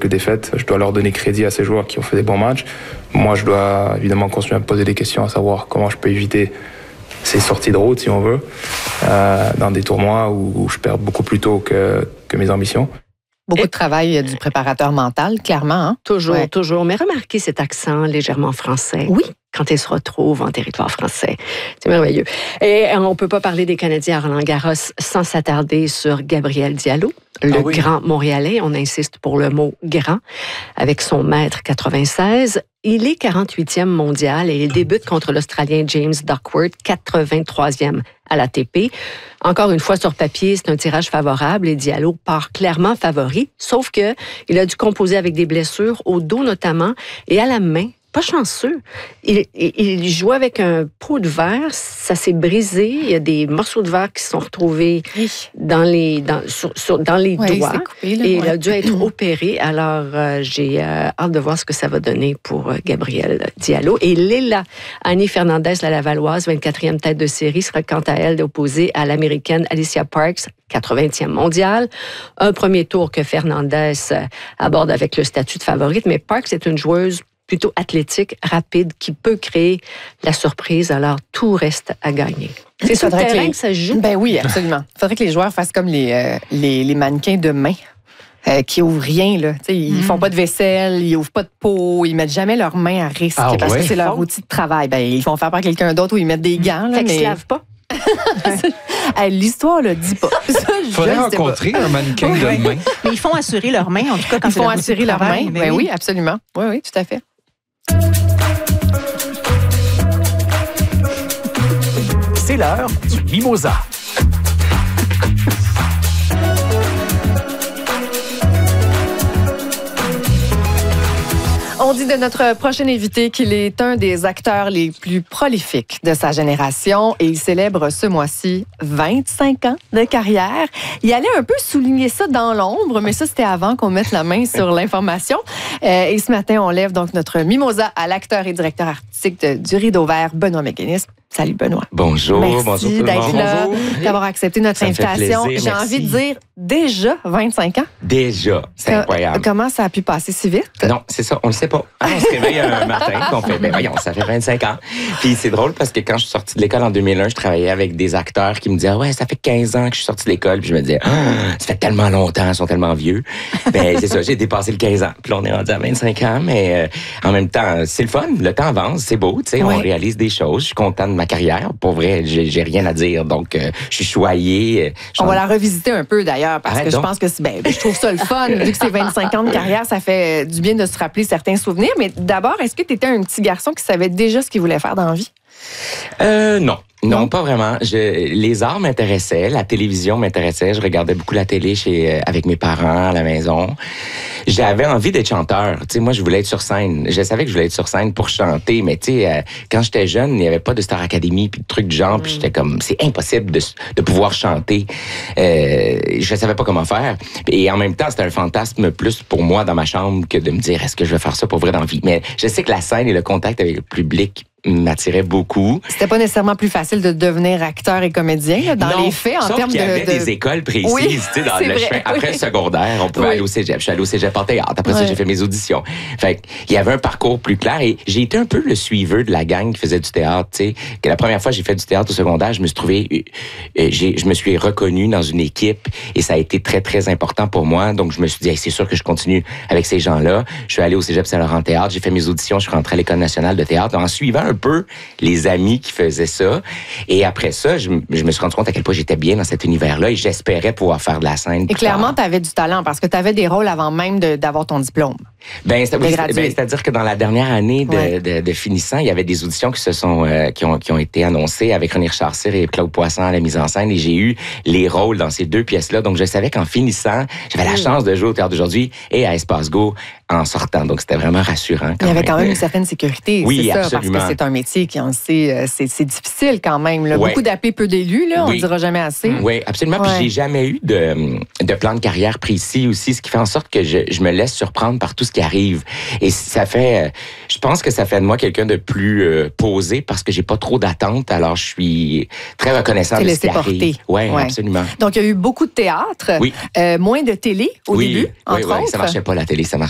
quelques défaites. Je dois leur donner crédit à ces joueurs qui ont fait des bons matchs. Moi, je dois évidemment continuer à me poser des questions, à savoir comment je peux éviter ces sorties de route, si on veut, dans des tournois où je perds beaucoup plus tôt que mes ambitions. Beaucoup de travail du préparateur mental, clairement. Hein? Toujours. Mais remarquez cet accent légèrement français. Oui. Quand il se retrouve en territoire français. C'est merveilleux. Et on ne peut pas parler des Canadiens à Roland-Garros sans s'attarder sur Gabriel Diallo, le grand Montréalais. On insiste pour le mot « grand » avec son mètre 96. Il est 48e mondial et il débute contre l'Australien James Duckworth, 83e à l'ATP. Encore une fois, sur papier, c'est un tirage favorable et Diallo part clairement favori, sauf que il a dû composer avec des blessures au dos notamment et à la main. Pas chanceux. Il jouait avec un pot de verre, ça s'est brisé. Il y a des morceaux de verre qui se sont retrouvés dans les doigts. Coupé, là, et il a dû être opéré. Alors, j'ai hâte de voir ce que ça va donner pour Gabriel Diallo. Et Léla Annie Fernandez, la Lavalloise, 24e tête de série, sera quant à elle opposée à l'Américaine Alicia Parks, 80e mondiale. Un premier tour que Fernandez aborde avec le statut de favorite, mais Parks est une joueuse plutôt athlétique, rapide, qui peut créer la surprise. Alors, tout reste à gagner. C'est sur le terrain que ça se joue? Ben oui, absolument. Il faudrait que les joueurs fassent comme les mannequins de main. Qui ouvrent rien, là. Ils font pas de vaisselle, ils ouvrent pas de pot, ils mettent jamais leurs mains à risque parce que c'est leur outil de travail. Ben, ils font faire par quelqu'un d'autre ou ils mettent des gants. Là, fait qu'ils se lavent pas. L'histoire le dit pas. Il faudrait rencontrer un mannequin de main. Mais ils font assurer leurs mains, en tout cas quand ils font assurer leurs mains. Ben oui, absolument. Oui, tout à fait. C'est l'heure du mimosa. On dit de notre prochain invité qu'il est un des acteurs les plus prolifiques de sa génération et il célèbre ce mois-ci 25 ans de carrière. Il allait un peu souligner ça dans l'ombre, mais ça, c'était avant qu'on mette la main sur l'information. Et ce matin, on lève donc notre mimosa à l'acteur et directeur artistique du Rideau Vert, Benoît McGuinness. Salut, Benoît. Bonjour. Merci d'être là, d'avoir accepté notre invitation. Plaisir, j'ai envie de dire déjà 25 ans. Déjà, c'est incroyable. Comment ça a pu passer si vite? Non, c'est ça, on le sait pas. On se réveille un matin et on fait, voyons, ça fait 25 ans. Puis c'est drôle parce que quand je suis sorti de l'école en 2001, je travaillais avec des acteurs qui me disaient, ouais, ça fait 15 ans que je suis sorti de l'école. Puis je me disais, ça fait tellement longtemps, ils sont tellement vieux. Ben c'est ça, j'ai dépassé le 15 ans. Puis là, on est rendu à 25 ans, mais en même temps, c'est le fun. Le temps avance, c'est beau, tu sais, on réalise des choses. Je suis content de ma carrière. Pour vrai, j'ai rien à dire. Donc, je suis choyé. On va la revisiter un peu, d'ailleurs, parce que je pense que je trouve ça le fun. Vu que c'est 25 ans de carrière, ça fait du bien de se rappeler certains souvenirs. Mais d'abord, est-ce que tu étais un petit garçon qui savait déjà ce qu'il voulait faire dans la vie? Non. Non, pas vraiment. Les arts m'intéressaient, la télévision m'intéressait. Je regardais beaucoup la télé avec mes parents à la maison. J'avais envie d'être chanteur. Tu sais, moi, je voulais être sur scène. Je savais que je voulais être sur scène pour chanter, mais tu sais, quand j'étais jeune, il n'y avait pas de Star Academy puis de trucs du genre. Puis j'étais comme, c'est impossible de pouvoir chanter. Je savais pas comment faire. Et en même temps, c'était un fantasme plus pour moi dans ma chambre que de me dire, est-ce que je vais faire ça pour vrai dans la vie? Mais je sais que la scène et le contact avec le public m'attirait beaucoup. C'était pas nécessairement plus facile de devenir acteur et comédien, là, dans les faits, en termes de... il y avait des écoles précises, tu sais, dans le chemin. Après le secondaire, on pouvait aller au cégep. Je suis allé au cégep en théâtre. Après ça, j'ai fait mes auditions. Fait il y avait un parcours plus clair et j'ai été un peu le suiveur de la gang qui faisait du théâtre, tu sais. Que la première fois que j'ai fait du théâtre au secondaire, je me suis reconnu dans une équipe et ça a été très, très important pour moi. Donc, je me suis dit, hey, c'est sûr que je continue avec ces gens-là. Je suis allé au cégep Saint-Laurent Théâtre. J'ai fait mes auditions. Je suis rentré à l'École nationale de théâtre en suivant un peu les amis qui faisaient ça. Et après ça, je me suis rendu compte à quel point j'étais bien dans cet univers-là et j'espérais pouvoir faire de la scène. Et clairement, tu avais du talent parce que tu avais des rôles avant même d'avoir ton diplôme. C'est-à-dire que dans la dernière année de finissant, il y avait des auditions qui ont été annoncées avec René Richard Cyr et Claude Poisson à la mise en scène et j'ai eu les rôles dans ces deux pièces-là. Donc, je savais qu'en finissant, j'avais la chance de jouer au Théâtre d'aujourd'hui et à Espace Go en sortant. Donc, c'était vraiment rassurant. Il y avait quand même une certaine sécurité. Oui, c'est ça, absolument. parce que c'est un métier qui, on le sait, c'est difficile quand même. Là. Beaucoup d'appelés, peu d'élus, là, on ne dira jamais assez. Oui, absolument. Puis, j'ai jamais eu de plan de carrière précis aussi, ce qui fait en sorte que je me laisse surprendre par tout ce qui arrive. Et ça fait, je pense que ça fait de moi quelqu'un de plus posé parce que j'ai pas trop d'attentes. Alors, je suis très reconnaissant de ce qui arrive. Oui, absolument. Donc, il y a eu beaucoup de théâtre, moins de télé au début, entre autres. Oui, ça marchait pas la télé, ça marchait